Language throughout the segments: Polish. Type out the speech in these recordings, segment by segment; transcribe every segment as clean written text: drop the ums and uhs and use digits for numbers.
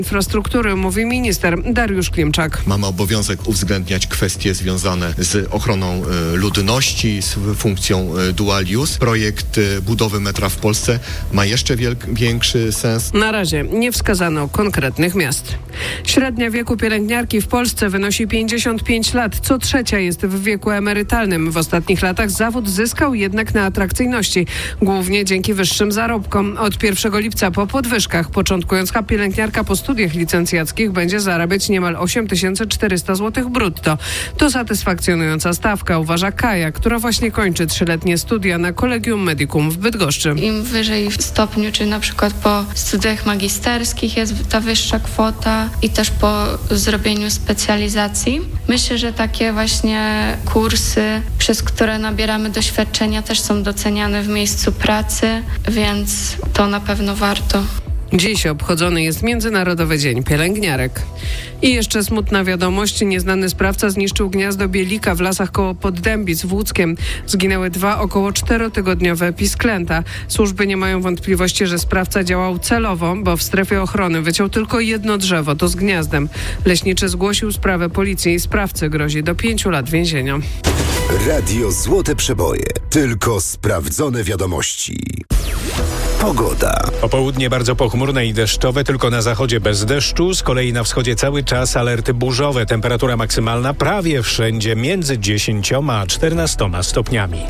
Infrastruktury, mówi minister Dariusz Klimczak. Mamy obowiązek uwzględniać kwestie związane z ochroną ludności, z funkcją dual use. Projekt budowy metra w Polsce ma jeszcze większy sens. Na razie nie wskazano konkretnych miast. Średnia wieku pielęgniarki w Polsce wynosi 55 lat. Co trzecia jest w wieku emerytalnym. W ostatnich latach zawód zyskał jednak na atrakcyjności, głównie dzięki wyższym zarobkom. Od 1 lipca po podwyżkach początkująca pielęgniarka po studiach licencjackich będzie zarabiać niemal 8400 zł brutto. To satysfakcjonująca stawka, uważa Kaja, która właśnie kończy 3-letnie studia na Collegium Medicum w Bydgoszczy. Im wyżej w stopniu, czy na przykład po studiach magisterskich jest ta wyższa kwota i też po zrobieniu specjalizacji. Myślę, że takie właśnie kursy, przez które nabieramy doświadczenia, też są doceniane w miejscu pracy, więc to na pewno warto. Dziś obchodzony jest Międzynarodowy Dzień Pielęgniarek. I jeszcze smutna wiadomość. Nieznany sprawca zniszczył gniazdo bielika w lasach koło Poddębic w Łódzkiem. Zginęły 2 około 4-tygodniowe pisklęta. Służby nie mają wątpliwości, że sprawca działał celowo, bo w strefie ochrony wyciął tylko jedno drzewo, to z gniazdem. Leśniczy zgłosił sprawę policji i sprawcy grozi do 5 lat więzienia. Radio Złote Przeboje. Tylko sprawdzone wiadomości. Pogoda. Popołudnie bardzo pochmurne i deszczowe, tylko na zachodzie bez deszczu. Z kolei na wschodzie cały czas alerty burzowe. Temperatura maksymalna prawie wszędzie między 10 a 14 stopniami.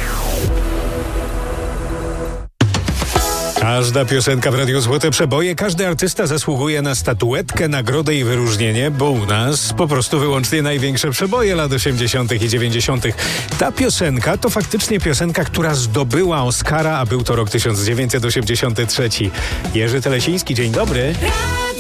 Każda piosenka w Radiu Złote Przeboje, każdy artysta zasługuje na statuetkę, nagrodę i wyróżnienie, bo u nas po prostu wyłącznie największe przeboje lat 80. i 90. Ta piosenka to faktycznie piosenka, która zdobyła Oscara, a był to rok 1983. Jerzy Telesiński, dzień dobry.